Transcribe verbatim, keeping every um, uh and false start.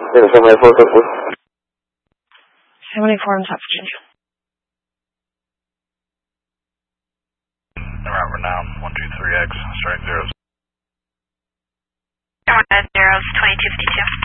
Yeah, seven eight four, please. seven eight four on top change. Alright, we're now one two three X, strike zeros. Alright, zeros, twenty-two fifty-two.